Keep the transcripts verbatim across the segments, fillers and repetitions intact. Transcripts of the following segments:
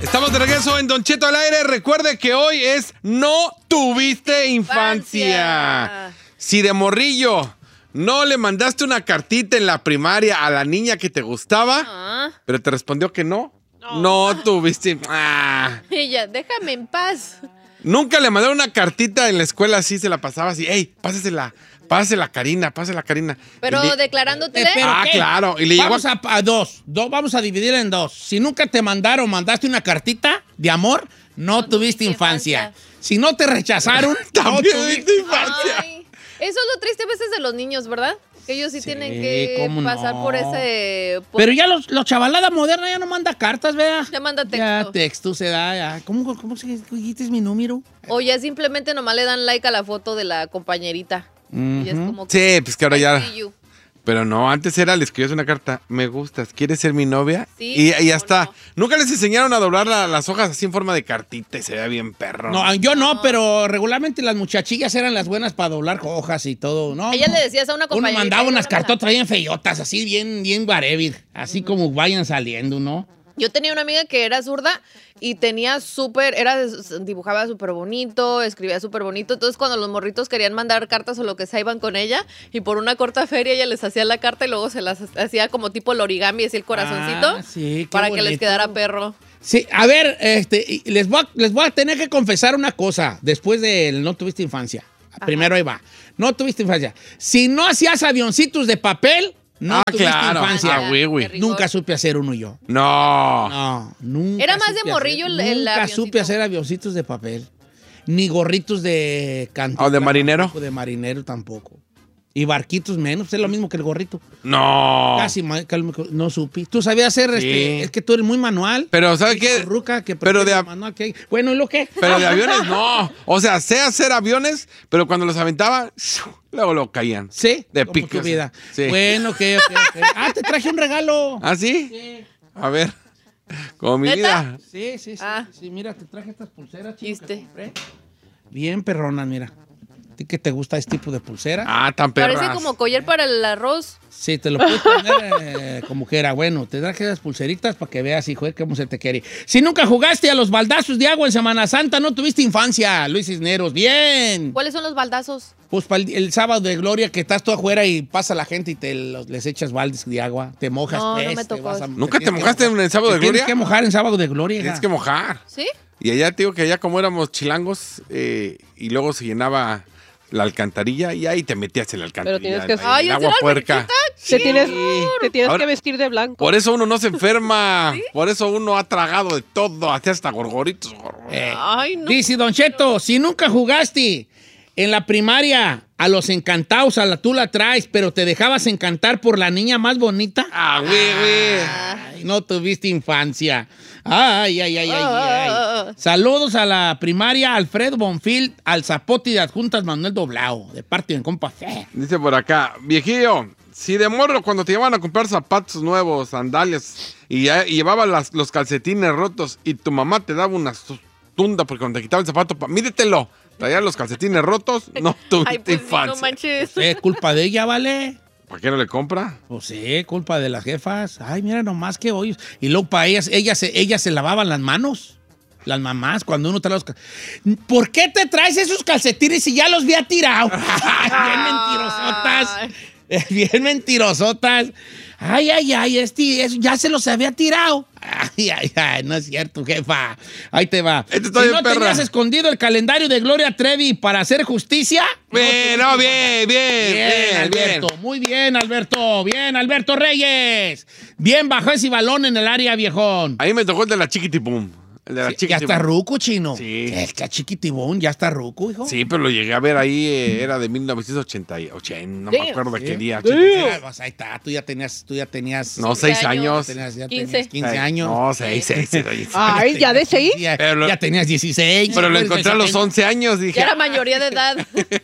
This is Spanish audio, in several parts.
Estamos de regreso en Don Cheto al aire. Recuerde que hoy es No Tuviste Infancia. infancia. Si de morrillo no le mandaste una cartita en la primaria a la niña que te gustaba, ah. pero te respondió que no, no, no tuviste... Ah. Ella, déjame en paz. Nunca le mandaron una cartita en la escuela así, se la pasaba así. Ey, pásesela. Pásela, Karina, pásela, Karina. Pero le... declarándotele. Eh, ah, ¿qué? claro. Y le vamos llegó... a, a dos, dos. Vamos a dividirla en dos. Si nunca te mandaron, mandaste una cartita de amor, no, no tuviste infancia. infancia. Si no te rechazaron, no tuviste infancia. Ay, eso es lo triste a veces de los niños, ¿verdad? Que ellos sí, sí tienen que pasar no. por ese... Por... Pero ya los, los chavalada moderna ya no manda cartas, ¿verdad? Ya manda texto. Ya texto se da, ya. ¿Cómo, cómo se dijiste mi número? O ya simplemente nomás le dan like a la foto de la compañerita. Uh-huh. Y es como que, sí, pues que ahora ya... Pero no, antes era, le escribías una carta, me gustas, ¿quieres ser mi novia? Sí, y, y ya está. No. Nunca les enseñaron a doblar la, las hojas así en forma de cartita y se veía bien perro. No, yo no, no, pero regularmente las muchachillas eran las buenas para doblar hojas y todo. No, ella no. le decías a una compañera. Uno mandaba unas cartotas bien feyotas, así bien, bien whatever, así uh-huh. como vayan saliendo, ¿no? Yo tenía una amiga que era zurda y tenía súper, era, dibujaba súper bonito, escribía súper bonito. Entonces, cuando los morritos querían mandar cartas o lo que sea, iban con ella y por una corta feria ella les hacía la carta y luego se las hacía como tipo el origami, así el corazoncito, ah, sí, para bonito. que les quedara perro. Sí, a ver, este, les voy a, les voy a tener que confesar una cosa después del no tuviste infancia. Ajá. Primero ahí va. No tuviste infancia. Si no hacías avioncitos de papel... No ah, tuviste claro. infancia. Ah, güey, güey. Nunca supe hacer uno yo. No. No, nunca. Era más de morrillo hacer, el, el Nunca avioncito. supe hacer avioncitos de papel. Ni gorritos de cantina. ¿O de marinero? De marinero tampoco. Y barquitos menos, es lo mismo que el gorrito. No. Casi, no supe. ¿Tú sabías hacer sí. este? Es que tú eres muy manual. Pero, ¿sabes qué? Ruca, que pero de manual que hay. Bueno, ¿y lo qué? Pero de aviones no. O sea, sé hacer aviones, pero cuando los aventaba, luego lo caían. ¿Sí? De como pique. tu vida. Sí. Bueno, ok, ok, ok. Ah, te traje un regalo. ¿Ah, sí? Sí. A ver. Como mi ¿Neta? vida. Sí, sí, sí. Ah. Sí, mira, te traje estas pulseras, chico, que compré. Bien perronas, mira. ¿A ti que te gusta este tipo de pulsera? Ah, tan perras. Parece como collar para el arroz. Sí, te lo puedes poner eh, como que era. Bueno, te traje esas pulseritas para que veas, hijo, cómo se te quiere. Si nunca jugaste a los baldazos de agua en Semana Santa, no tuviste infancia, Luis Cisneros. ¡Bien! ¿Cuáles son los baldazos? Pues para el, el sábado de gloria que estás tú afuera y pasa la gente y te los, les echas baldes de agua. Te mojas, no, pues. No, me tocó. Te vas a, ¿Nunca te, te mojaste en el sábado de gloria? Tienes que mojar en sábado de gloria. Tienes que mojar. ¿Sí? Y allá te digo que allá como éramos chilangos eh, y luego se llenaba la alcantarilla y ahí te metías en la alcantarilla. Pero tienes que... Ay, el agua puerca. Sí. Te tienes, te tienes Ahora, que vestir de blanco. Por eso uno no se enferma. ¿Sí? Por eso uno ha tragado de todo, hasta gorgoritos. Eh, Ay, no. Dice Don Cheto, si nunca jugaste en la primaria a los encantados, a la tú la traes, pero te dejabas encantar por la niña más bonita. Ah, güey, güey. Ay, no tuviste infancia. Ay, ay, ay, ay, ay. Saludos a la primaria Alfredo Bonfil, al Zapote de Adjuntas Manuel Doblao, de parte de compa Fe. Dice por acá, viejillo, si de morro cuando te llevaban a comprar zapatos nuevos, sandalias, y, ya, y llevabas las, los calcetines rotos y tu mamá te daba una tunda porque cuando te quitaba el zapato, pa, mídetelo, traías los calcetines rotos, no tuviste Ay, pues infancia. Sí, no manches. Es culpa de ella, ¿vale? ¿Para qué no le compra? Pues sí, culpa de las jefas. Ay, mira nomás que hoy. Y luego para ellas, ellas, se- ellas se lavaban las manos. Las mamás, cuando uno trae los... cal- ¿Por qué te traes esos calcetines si ya los había tirado? Bien mentirosotas. Eh, Bien mentirosotas. Ay, ay, ay, este, eso ya se los había tirado. Ay, ay, ay, no es cierto, jefa. Ahí te va. Este está si bien no perra. tenías escondido el calendario de Gloria Trevi para hacer justicia... Bien, no, bien, bien, Bien, bien, Alberto. bien. Muy bien, Alberto. Bien, Alberto Reyes. Bien, bajó ese balón en el área, viejón. Ahí me tocó el de la chiquitipum. El de la Sí, ya chiquitipum. está ruco, chino. Sí. Está chiquitibón, ya está ruco, hijo. Sí, pero lo llegué a ver ahí, eh, era de mil novecientos ochenta y ocho, no me acuerdo de qué día. Ah, pues ahí está, tú ya tenías, tú ya tenías... No, seis años. tenías, ya quince. tenías quince años. No, seis, seis, seis. oye. Ay, ya de seis. Ya, Pero lo- ya tenías dieciséis. Pero lo Pues, encontré a los esa- once años, dije. Ya era mayoría de edad.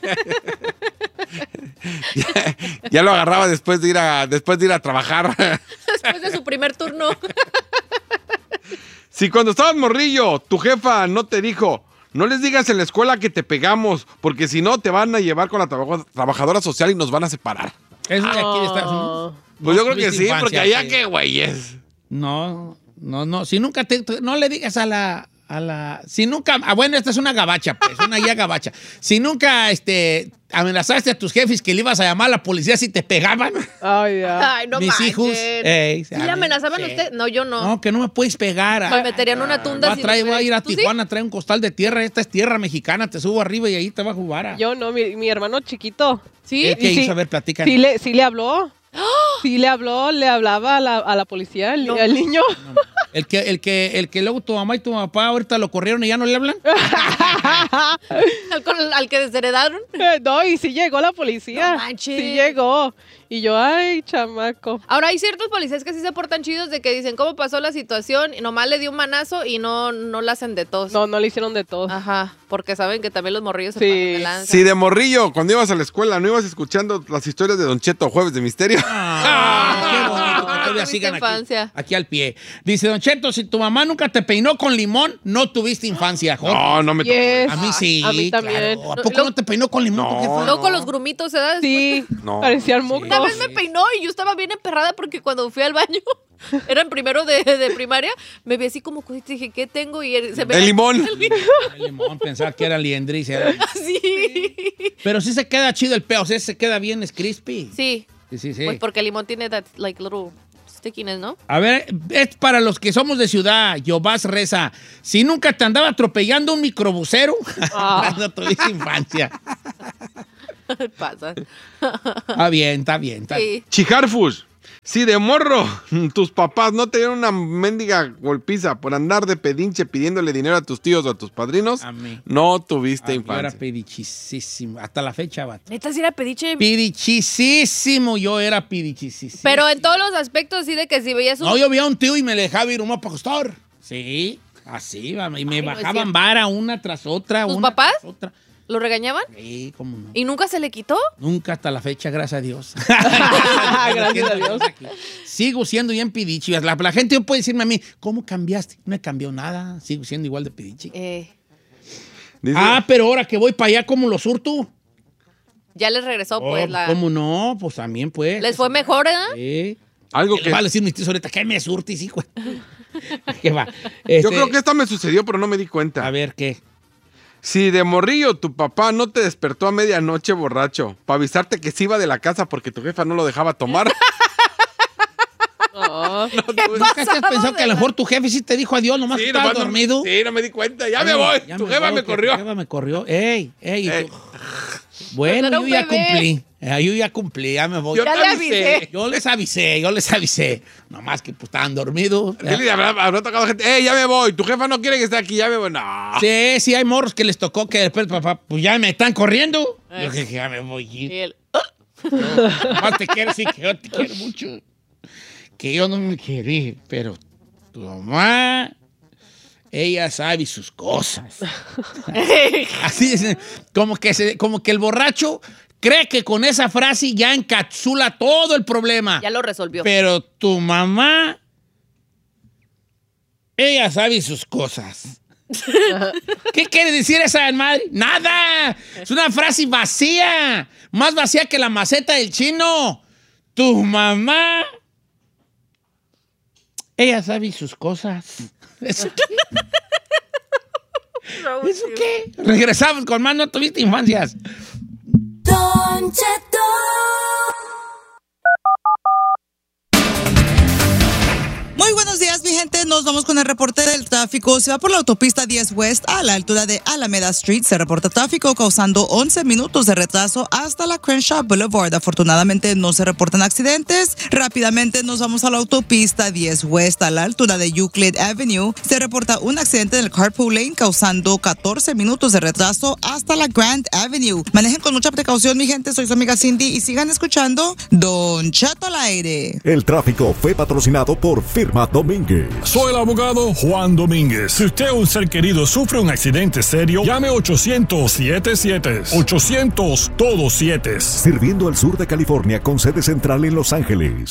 ya, ya lo agarraba después de ir a, después de ir a trabajar. Después de su primer turno. Si cuando estabas morrillo, tu jefa no te dijo, no les digas en la escuela que te pegamos, porque si no te van a llevar con la trabajo- trabajadora social y nos van a separar. Eso de aquí de Estados Unidos. Pues No yo creo que tuviste sí, infancia, porque allá sí. qué güeyes. No, No, no, si nunca te, no le digas a la, a la, si nunca, ah, bueno, esta es una gabacha, pues, una ya gabacha. Si nunca, este, amenazaste a tus jefes que le ibas a llamar a la policía si te pegaban. Ay, ya. Ay, no Mis manchen. hijos. Ey, ¿Sí le amenazaban a sí. usted? No, yo no. No, que no me puedes pegar. Me meterían una tunda. Va a si traer, no voy a ir a ¿Tú sí? Tijuana a traer un costal de tierra. Esta es tierra mexicana. Te subo arriba y ahí te va a jugar. Yo no, mi, mi hermano chiquito. ¿Sí? ¿Qué, qué Y sí- hizo? A ver, platican. Sí le, sí le habló. Sí le habló, le hablaba a la, a la policía, el, No. el niño. El que, el, que, el que luego tu mamá y tu papá ahorita lo corrieron y ya no le hablan. Al, con- al que desheredaron. No, y sí llegó la policía. No manches. Sí llegó. Y yo, ay, chamaco. Ahora hay ciertos policías que sí se portan chidos de que dicen cómo pasó la situación y nomás le dio un manazo y no, no la hacen de tos. No, no le hicieron de todo. Ajá, porque saben que también los morrillos se Sí. pasan de lanza. Si de morrillo, cuando ibas a la escuela, no ibas escuchando las historias de Don Cheto Jueves de Misterio. Ah, qué bonito que todavía Tuviste sigan aquí, infancia. aquí al pie. Dice Don Cheto, si tu mamá nunca te peinó con limón, no tuviste infancia, Jorge. No, no me tocó. Yes. A mí sí, A mí también. claro. ¿A poco no te peinó con limón? No. tu jefa? Luego con los grumitos se da. Sí, No. parecían mocos. Una vez me peinó y yo estaba bien emperrada porque cuando fui al baño, era en primero de, de primaria, me vi así como, dije, ¿qué tengo? Y se me El limón. El limón, pensaba que era liendriz. Era... Sí. Pero sí se queda chido el peo, o sea, se queda bien, es crispy. Sí. Sí, sí, sí. Pues porque el limón tiene that, like, little stickiness, ¿no? A ver, es para los que somos de ciudad, Yobás Reza. Si nunca te andaba atropellando un microbusero, Ah. no tuviste infancia. Pasa. Está bien, está bien. Está bien. Sí. Chijarfus. Si de morro tus papás no te dieron una mendiga golpiza por andar de pedinche pidiéndole dinero a tus tíos o a tus padrinos, A mí. no tuviste Ah, yo era infancia. pidichisísimo. Hasta la fecha, vato. Neta, sí era pediche. Pidichisísimo, yo era pidichisísimo. Pero en todos los aspectos, sí, de que si veías un... No, yo veía a un tío y me le dejaba ir uno para acostar. Sí, así, va, y me Ay, no es bajaban cierto. vara una tras otra. ¿Tus una papás? tras otra. ¿Lo regañaban? Sí, cómo no. ¿Y nunca se le quitó? Nunca hasta la fecha, gracias a Dios. Gracias a Dios. Sigo siendo bien pidichi. La, la gente puede decirme a mí, ¿cómo cambiaste? No he cambiado nada. Sigo siendo igual de pidichi. Eh, Dice, Ah, pero ahora que voy para allá, ¿cómo lo surto? ya les regresó, pues, Oh, la... ¿Cómo no? Pues también, pues. ¿Les fue mejor, eh? Sí. algo ¿Qué que... le va a decir mis tíos ahorita? ¿Qué me surtis, hijo? ¿Qué va? Yo Este, creo que esto me sucedió, pero no me di cuenta. A ver, ¿qué? Si de morrillo tu papá no te despertó a medianoche borracho para avisarte que se iba de la casa porque tu jefa no lo dejaba tomar. No. ¿Nunca te has pensado que a lo mejor tu jefe sí te dijo adiós, nomás que estabas nomás no- dormido? Sí, no me di cuenta. Ya me Ay, voy. ya tu jefa voy, me que corrió. Tu jefa me corrió. Ey, ey. y Ey. tú- Bueno, Era yo un ya bebé. cumplí. Eh, yo ya cumplí, ya me voy. Yo Ya te le avisé. avisé. Yo les avisé, yo les avisé. Nomás que pues estaban dormidos. Dile, habrá, habrá tocado gente. ¡Ey, ya me voy! Tu jefa no quiere que esté aquí, ya me voy. No. Sí, sí, hay morros que les tocó que después, papá, pues ya me están corriendo. Eh. Yo dije, ya me voy. Y él, Más te quiero, sí, que yo te quiero mucho. Que yo no me querí, pero tu mamá, ella sabe sus cosas. Así es, como que, se, como que el borracho cree que con esa frase ya encapsula todo el problema. ya lo resolvió. Pero tu mamá, ella sabe sus cosas. ¿Qué quiere decir esa madre? ¡Nada! Es una frase vacía. Más vacía que la maceta del chino. Tu mamá, ella sabe sus cosas. ¿Eso qué? ¿Eso qué? Regresamos con más. No tuviste infancias. Don Cheto. Muy buenos días, mi gente. Nos vamos con el reporte del tráfico. Se va por la autopista diez West a la altura de Alameda Street. Se reporta tráfico causando once minutos de retraso hasta la Crenshaw Boulevard. Afortunadamente no se reportan accidentes. Rápidamente nos vamos a la autopista diez West a la altura de Euclid Avenue. Se reporta un accidente en el Carpool Lane causando catorce minutos de retraso hasta la Grand Avenue. Manejen con mucha precaución, mi gente. Soy su amiga Cindy y sigan escuchando Don Cheto al aire. El tráfico fue patrocinado por Firma Domínguez. Soy el abogado Juan Domínguez. Si usted o un ser querido sufre un accidente serio, llame ochocientos siete siete. ochocientos todos siete. Sirviendo al sur de California con sede central en Los Ángeles.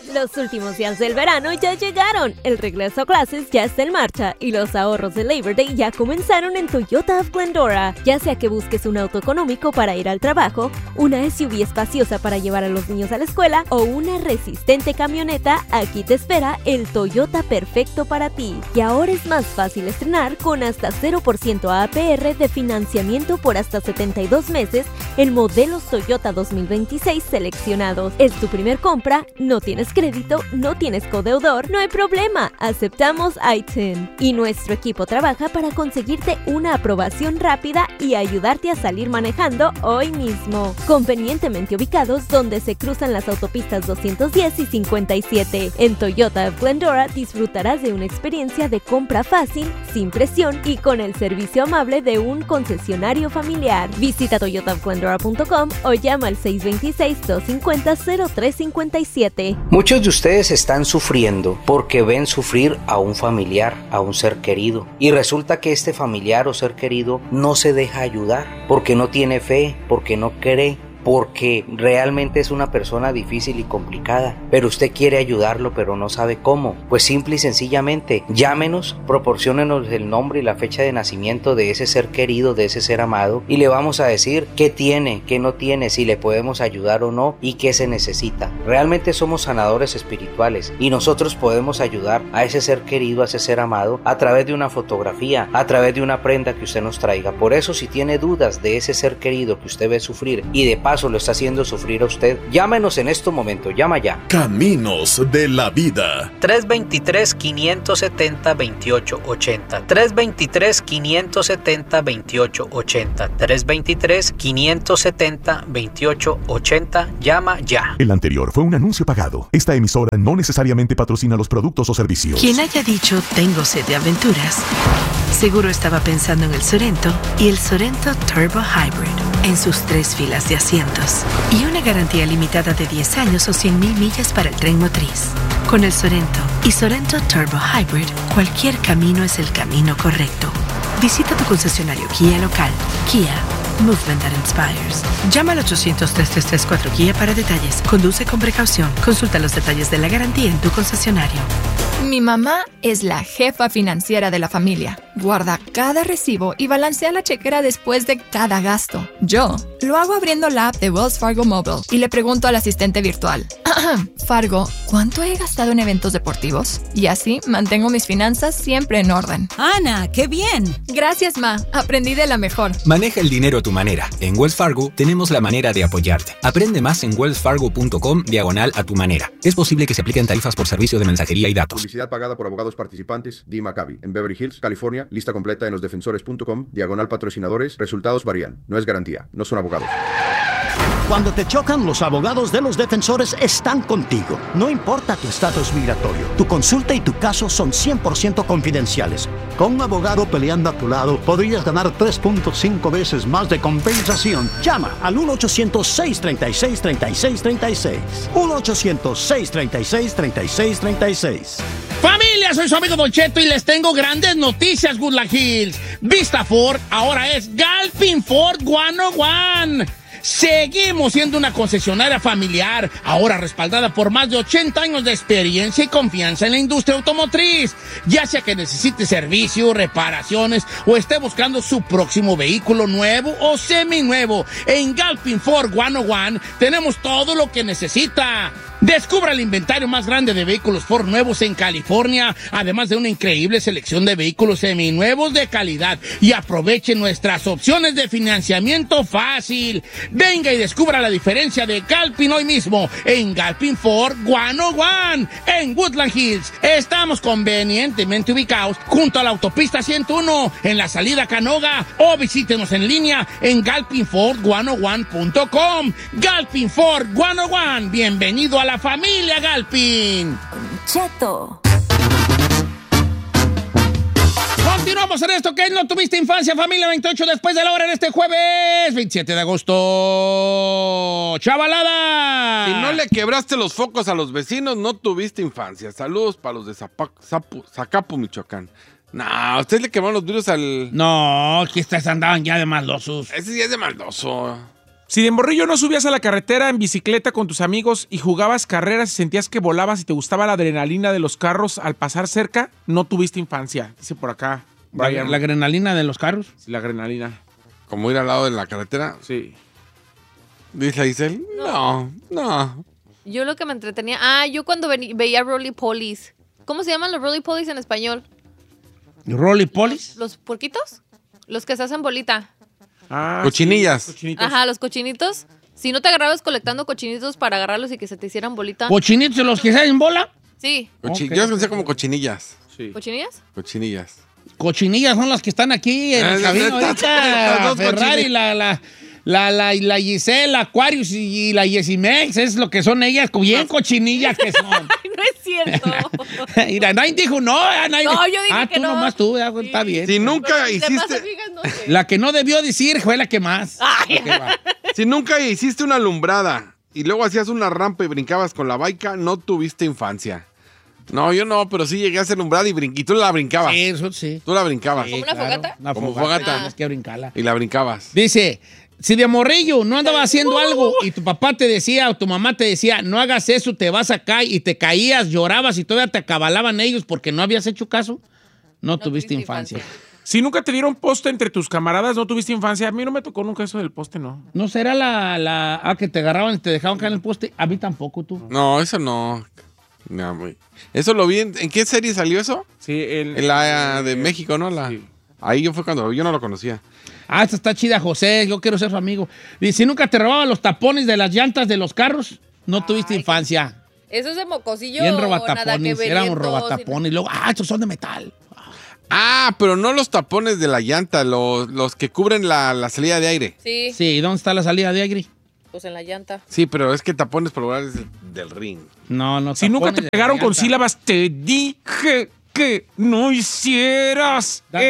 Los últimos días del verano ya llegaron, el regreso a clases ya está en marcha y los ahorros de Labor Day ya comenzaron en Toyota of Glendora. Ya sea que busques un auto económico para ir al trabajo, una S U V espaciosa para llevar a los niños a la escuela o una resistente camioneta, aquí te espera el Toyota perfecto para ti. Y ahora es más fácil estrenar con hasta cero por ciento A P R de financiamiento por hasta setenta y dos meses en modelos Toyota dos mil veintiséis seleccionados. Es tu primer compra, no tienes crédito, no tienes codeudor, no hay problema, aceptamos I T I N. Y nuestro equipo trabaja para conseguirte una aprobación rápida y ayudarte a salir manejando hoy mismo. Convenientemente ubicados donde se cruzan las autopistas doscientos diez y cincuenta y siete. En Toyota of Glendora disfrutarás de una experiencia de compra fácil, sin presión y con el servicio amable de un concesionario familiar. Visita toyota of glendora punto com o llama al seis dos seis, dos cinco cero, cero tres cinco siete. Muchos de ustedes están sufriendo porque ven sufrir a un familiar, a un ser querido. Y resulta que este familiar o ser querido no se deja ayudar porque no tiene fe, porque no cree, porque realmente es una persona difícil y complicada, pero usted quiere ayudarlo pero no sabe cómo. Pues simple y sencillamente llámenos, proporciónenos el nombre y la fecha de nacimiento de ese ser querido, de ese ser amado, y le vamos a decir qué tiene, qué no tiene, si le podemos ayudar o no y qué se necesita. Realmente somos sanadores espirituales y nosotros podemos ayudar a ese ser querido, a ese ser amado, a través de una fotografía, a través de una prenda que usted nos traiga. Por eso, si tiene dudas de ese ser querido que usted ve sufrir y de paso lo está haciendo sufrir a usted, llámenos en este momento, llama ya. Caminos de la vida. tres dos tres, cinco siete cero, dos ocho ocho cero. tres dos tres, cinco siete cero, dos ocho ocho cero. tres dos tres, cinco siete cero, dos ocho ocho cero. Llama ya. El anterior fue un anuncio pagado. Esta emisora no necesariamente patrocina los productos o servicios. Quien haya dicho tengo sed de aventuras, seguro estaba pensando en el Sorento y el Sorento Turbo Hybrid en sus tres filas de asientos y una garantía limitada de diez años o cien mil millas para el tren motriz. Con el Sorento y Sorento Turbo Hybrid, cualquier camino es el camino correcto. Visita tu concesionario Kia local. Kia, movement that inspires. Llama al ochocientos, tres tres tres, cuatro Kia para detalles. Conduce con precaución. Consulta los detalles de la garantía en tu concesionario. Mi mamá es la jefa financiera de la familia. Guarda cada recibo y balancea la chequera después de cada gasto. Yo lo hago abriendo la app de Wells Fargo Mobile y le pregunto al asistente virtual: Fargo, ¿cuánto he gastado en eventos deportivos? Y así mantengo mis finanzas siempre en orden. Ana, ¡qué bien! Gracias, Ma. Aprendí de la mejor. Maneja el dinero a tu manera. En Wells Fargo tenemos la manera de apoyarte. Aprende más en wells fargo punto com diagonal a tu manera. Es posible que se apliquen tarifas por servicio de mensajería y datos. Publicidad pagada por abogados participantes. Dee Maccabi. En Beverly Hills, California. Lista completa en los defensores punto com. Diagonal patrocinadores. Resultados varían. No es garantía. No son abogados. Cuando te chocan, los abogados de los defensores están contigo. No importa tu estatus migratorio, tu consulta y tu caso son cien por ciento confidenciales. Con un abogado peleando a tu lado, podrías ganar tres punto cinco veces más de compensación. Llama al uno ochocientos, seis tres seis, tres seis tres seis. uno ochocientos, seis tres seis, tres seis tres seis. Familia, soy su amigo Don Cheto y les tengo grandes noticias, Woodland Hills. Vista Ford ahora es Galpin Ford ciento uno. Seguimos siendo una concesionaria familiar, ahora respaldada por más de ochenta años de experiencia y confianza en la industria automotriz. Ya sea que necesite servicio, reparaciones o esté buscando su próximo vehículo nuevo o seminuevo, en Galpin Ford ciento uno tenemos todo lo que necesita. Descubra el inventario más grande de vehículos Ford nuevos en California, además de una increíble selección de vehículos seminuevos de calidad, y aproveche nuestras opciones de financiamiento fácil. Venga y descubra la diferencia de Galpin hoy mismo en Galpin Ford ciento uno en Woodland Hills. Estamos convenientemente ubicados junto a la autopista ciento uno en la salida Canoga, o visítenos en línea en galpin ford ciento uno punto com. Galpin Ford ciento uno, bienvenido a la familia Galpin. Cheto. Continuamos en esto que no tuviste infancia, familia. Veintiocho después de la hora en este jueves veintisiete de agosto. ¡Chavalada! Si no le quebraste los focos a los vecinos, no tuviste infancia. Saludos para los de Zapac, Zapu, Zacapu, Michoacán. No, ¿ustedes le quebraron los vidrios al...? No, que estas andaban ya de maldosos. Ese sí es de maldoso. Si de morrillo no subías a la carretera en bicicleta con tus amigos y jugabas carreras y sentías que volabas y te gustaba la adrenalina de los carros al pasar cerca, no tuviste infancia. Dice por acá. La, Brian. la adrenalina de los carros. Sí, la adrenalina. ¿Como ir al lado de la carretera? Sí. Dice Isel. No, no. Yo lo que me entretenía... Ah, yo cuando veni- veía Roly Polies. ¿Cómo se llaman los Roly Polies en español? ¿Roly Polies? ¿Los puerquitos? Los que se hacen bolita. Ah, Cochinillas. Sí, cochinitos. Ajá, los cochinitos. Si no te agarrabas colectando cochinitos para agarrarlos y que se te hicieran bolita. ¿Cochinitos los que salen en bola? Sí. Cochi- Ok. Yo los conocía como cochinillas. Sí. ¿Cochinillas? Cochinillas. Cochinillas son las que están aquí en Eh, el camino estas- ahorita. estas dos Ferrari, cochinillas. la, la, la, la, la Giselle, Aquarius y, y la Yesimex, es lo que son ellas, bien cochinillas que son. Ay, no es cierto. Mira, nadie dijo no. ah, nadie- No, yo dije ah, que tú no. nomás tú, ah, está bien. Si nunca Pero los demás hiciste... amigas no sé. La que no debió decir fue la que más. Ay. Ok, va. Si nunca hiciste una alumbrada y luego hacías una rampa y brincabas con la baica, no tuviste infancia. No, yo no, pero sí llegué a hacer alumbrada y, brin- y tú la brincabas. Sí, eso sí. Tú la brincabas. Sí, ¿Como una fogata? Una Como fogata. fogata. Tienes que brincarla. Y la brincabas. Dice, si de morrillo no andaba haciendo algo y tu papá te decía o tu mamá te decía, no hagas eso, te vas a caer y te caías, llorabas y todavía te acabalaban ellos porque no habías hecho caso, no, tuviste tuviste infancia. infancia. Si nunca te dieron poste entre tus camaradas, no tuviste infancia. A mí no me tocó nunca eso del poste, no. ¿No será la, la ah, que te agarraban y te dejaban caer en el poste? A mí tampoco, tú. No, eso no. No, muy- Eso lo vi. ¿En, ¿en qué serie salió eso? Sí, el, En la de México, ¿no? La, Sí. Ahí yo fue cuando lo vi, yo no lo conocía. Ah, esta está chida, José, yo quiero ser su amigo. Dice, si nunca te robaban los tapones de las llantas de los carros, no tuviste infancia. ¿Eso es de mocosillo Bien o nada que robatapones, ver? éramos robatapones. Y luego, ah, estos son de metal. Ah, pero no los tapones de la llanta, los, los que cubren la, la salida de aire. Sí, Sí, ¿y dónde está la salida de aire? pues en la llanta. Sí, pero es que tapones por lugar es del, del ring. No, no. Si nunca tapones te de pegaron la con llanta. sílabas, te dije que no hicieras Da-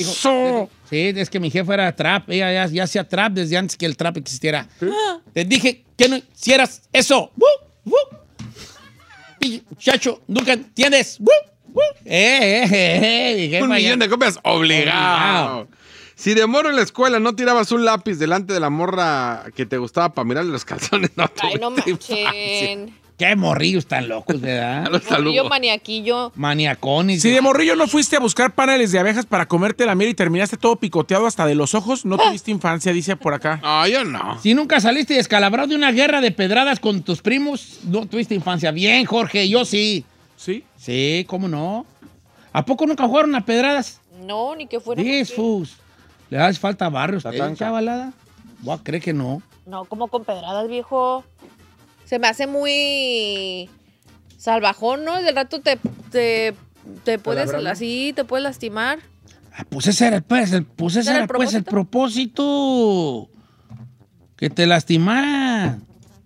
eso. Sí, es que mi jefa era trap. Ella ya, ya hacía trap desde antes que el trap existiera. Te dije que no hicieras eso. ¡Woo! ¡Woo! Y, muchacho, nunca entiendes. ¡Woo! ¡Woo! ¡Eh, eh, eh! Mi jefa Un ya- millón de copias, obligado. Obligado. Si de morro en la escuela no tirabas un lápiz delante de la morra que te gustaba para mirarle los calzones, no Ay, no tuviste infancia. manchen. Qué morrillos tan locos, ¿verdad? Los Yo saludos. maniaquillo. Maniacones. Si de morrillo no fuiste a buscar paneles de abejas para comerte la miel y terminaste todo picoteado hasta de los ojos, no tuviste infancia, dice por acá. No, yo no. Si nunca saliste descalabrado de una guerra de pedradas con tus primos, no tuviste infancia. Bien, Jorge, yo sí. ¿Sí? Sí, ¿cómo no? ¿A poco nunca jugaron a pedradas? No, ni que fuera. Diez, fus. ¿Le hace falta barrio a usted, Tatanca. chavalada? Voy a creer que no. No, como con pedradas, viejo. Se me hace muy salvajón, ¿no? Del rato te, te, te puedes, labrando. así, te puedes lastimar. Ah, pues ese era, pues, el, pues ese ¿Era era el pues, el propósito. Que te lastimara.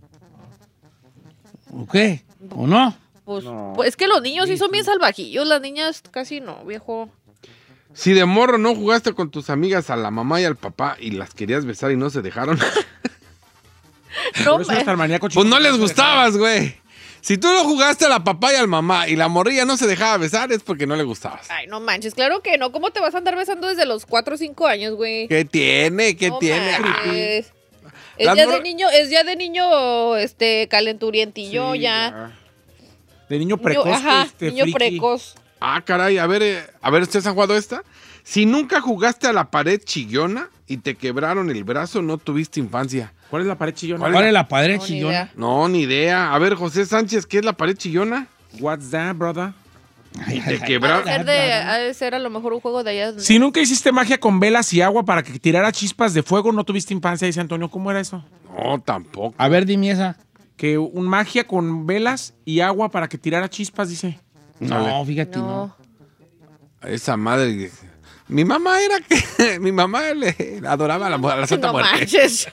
¿O qué? ¿O no? Pues, pues es que los niños sí son bien salvajillos, las niñas casi no, viejo. Si de morro no jugaste con tus amigas a la mamá y al papá y las querías besar y no se dejaron, No, Por eso eres tan maníaco, chico. pues no les gustabas, güey. Si tú no jugaste a la papá y al mamá y la morrilla no se dejaba besar, es porque no le gustabas. Ay, no manches, claro que no. ¿Cómo te vas a andar besando desde los cuatro o cinco años, güey? ¿Qué tiene? ¿Qué No tiene? manches. Es Las ya mor- de niño, es ya de niño, este, calenturientillo, Sí, ya. De niño Niño- precoz. ajá, este, niño friki. precoz. Ah, caray, a ver, eh, a ver, ¿ustedes han jugado esta? Si nunca jugaste a la pared chillona y te quebraron el brazo, no tuviste infancia. ¿Cuál es la pared chillona? ¿Cuál es la pared No, ni chillona? idea. No, ni idea. A ver, José Sánchez, ¿qué es la pared chillona? What's that, brother? Ay, Y te ay, Ha quebraron. de ser, de, ha de ser a lo mejor un juego de allá. Si nunca hiciste magia con velas y agua para que tirara chispas de fuego, no tuviste infancia, dice Antonio. ¿Cómo era eso? No, tampoco. A ver, dime esa. Que un magia con velas y agua para que tirara chispas, dice. No, fíjate, no. No. Esa madre. Mi mamá era que. Mi mamá le adoraba a la, a la Santa No Muerte. manches.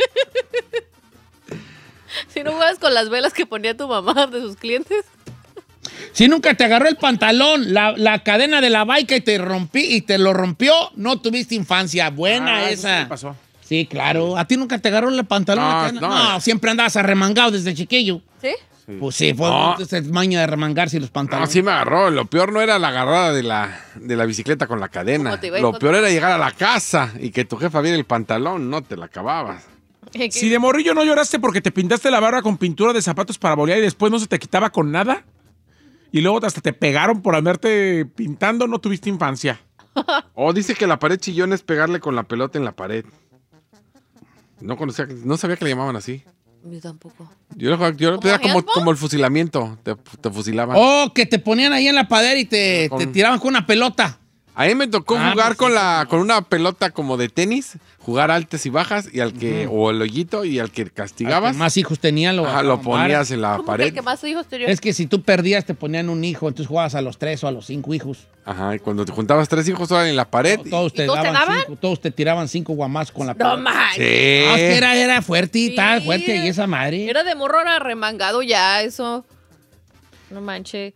Si no juegas con las velas que ponía tu mamá de sus clientes. Si nunca te agarró el pantalón, la, la cadena de la baica y te rompí y te lo rompió, no tuviste infancia. Buena Ah, eso sí esa. me pasó. Sí, claro. ¿A ti nunca te agarró el pantalón? No, la cadena? no. No, siempre andabas arremangado desde chiquillo. ¿Sí? Pues sí, fue No. esa maña de remangarse los No, pantalones. sí me agarró. Lo peor no era la agarrada de la, de la bicicleta con la cadena. ¿Cómo te iba a Lo encontrar? peor era llegar a la casa y que tu jefa viera el pantalón. No te la acababas. Si de morrillo no lloraste porque te pintaste la barba con pintura de zapatos para bolear y después no se te quitaba con nada, y luego hasta te pegaron por haberte pintando, no tuviste infancia. O oh, dice que la pared chillón es pegarle con la pelota en la pared. No conocía, no sabía que le llamaban así. Yo tampoco. Yo, yo era como, como el fusilamiento, te, te fusilaban. Oh, que te ponían ahí en la pared y te, con... te tiraban con una pelota. A mí me tocó ah, jugar pues, con, sí, la, con una pelota como de tenis, jugar altas y bajas, y al que, uh-huh. o el hoyito, y al que castigabas. Al que más hijos tenían, lo, ajá, lo ponías en la ¿Cómo pared. Que el que más hijos tenía? Es que si tú perdías, te ponían un hijo, entonces jugabas a los tres o a los cinco hijos. Ajá, y cuando te juntabas tres hijos en la pared. No, todos, te todos daban te daban? Cinco, todos te tiraban cinco guamás con la pelota. No, man. Sí. No, es que era, era fuerte y sí. tal, fuerte, y esa madre. Era de morro, era remangado ya, eso. No manches.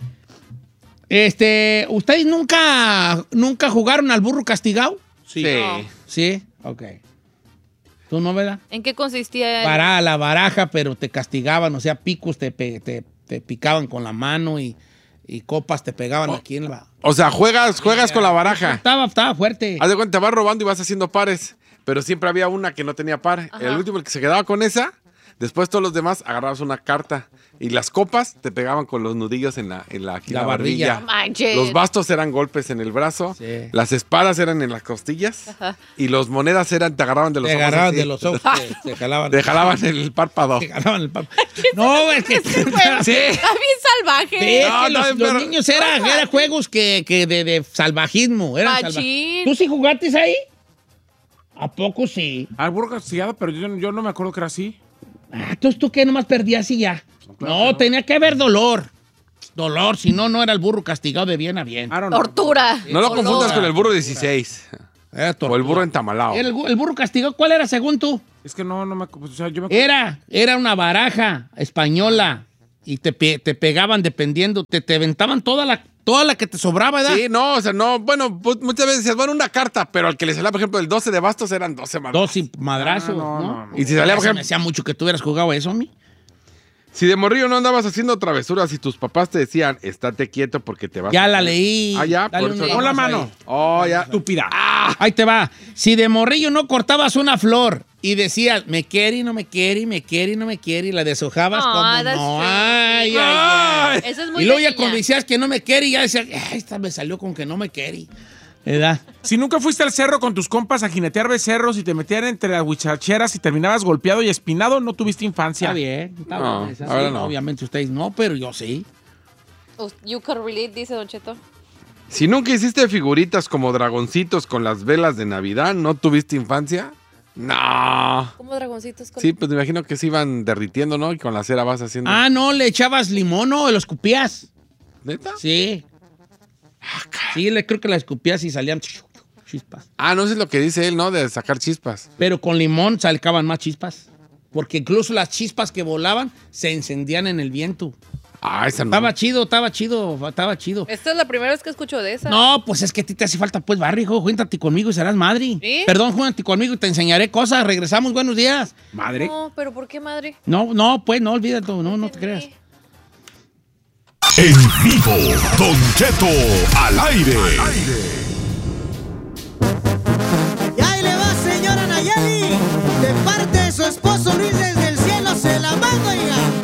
Este, ¿ustedes nunca, nunca jugaron al burro castigado? Sí. No. Sí, ok. ¿Tú no, verdad? ¿En qué consistía? Para la baraja, pero te castigaban, o sea, picos te, te, te picaban con la mano y, y copas te pegaban oh. aquí en la... O sea, juegas, juegas con la baraja. Estaba, estaba fuerte. Haz de cuenta, te vas robando y vas haciendo pares, pero siempre había una que no tenía par. Ajá. El último, el que se quedaba con esa, después todos los demás agarrabas una carta. Y las copas te pegaban con los nudillos en la, en la, aquí la, la barbilla. barbilla. Los bastos eran golpes en el brazo. Sí. Las espadas eran en las costillas. Ajá. Y los monedas eran, te agarraban de los te ojos. Te agarraban de los ojos. Te, te jalaban. Te jalaban el párpado. Te jalaban el párpado. No, es que... Sí. Está bien salvaje. Sí, es no, que los, no, pero... los niños eran no, era juegos que, que de, de salvajismo. Eran salvaj... ¿Tú sí jugaste ahí? ¿A poco sí? Al burro castigado, pero yo, yo no me acuerdo que era así. Ah, entonces tú qué nomás perdías y ya. Claro, no, no, tenía que haber dolor. Dolor, si no, no era el burro castigado de bien a bien. Tortura. No lo confundas con el burro dieciséis. O el burro entamalado. El, el burro castigado, ¿cuál era según tú? Es que no, no me acuerdo. O sea, yo me era, era una baraja española y te, te pegaban dependiendo, te, te aventaban toda la, toda la que te sobraba, ¿verdad? Sí, no, o sea, no, bueno, pues, muchas veces decías, bueno, una carta, pero al que le salía, por ejemplo, el doce de bastos eran doce madrazos. doce madrazos, ah, no, ¿no? no, no. Y si salía, por ejemplo... Me decía mucho que tú hubieras jugado eso, ¿mi? Si de morrillo no andabas haciendo travesuras y tus papás te decían, estate quieto porque te vas ya a... Ya la leí. Ah, ya, por eso. Con la mano. Ahí. Oh, ya. Estúpida. Ah, ahí te va. Si de morrillo no cortabas una flor y decías, me quiere y no me quiere, y me quiere y no me quiere, y la deshojabas oh, como no. Ay, ay, ay. Eso es muy y luego ya niña. cuando decías que no me quiere, y ya decías, ay, esta me salió con que no me quiere. ¿Verdad? Si nunca fuiste al cerro con tus compas a jinetear becerros y te metían entre las huichacheras y terminabas golpeado y espinado, no tuviste infancia. Está bien, está no, bien. Esa, ahora sí, no. Obviamente ustedes no, pero yo sí. You can relate, dice Don Cheto. Si nunca hiciste figuritas como dragoncitos con las velas de Navidad, ¿no tuviste infancia? No. ¿Cómo dragoncitos? Con... Sí, pues me imagino que se iban derritiendo, ¿no? Y con la cera vas haciendo... Ah, no, le echabas limón, ¿no? Lo escupías. ¿Neta? Sí. Sí, le creo que la escupías y salían chispas. Ah, no, eso es lo que dice él, ¿no? De sacar chispas. Pero con limón salcaban más chispas. Porque incluso las chispas que volaban se encendían en el viento. Ah, esa no. Estaba chido, estaba chido, estaba chido. Esta es la primera vez que escucho de esa. No, pues es que a ti te hace falta, pues, barrio, hijo. Júntate conmigo y serás madre. ¿Sí? Perdón, júntate conmigo y te enseñaré cosas. Regresamos, buenos días. Madre. No, pero ¿por qué madre? No, no, pues, no, olvídate, no, no te creas. En vivo, Don Cheto al aire. Al aire.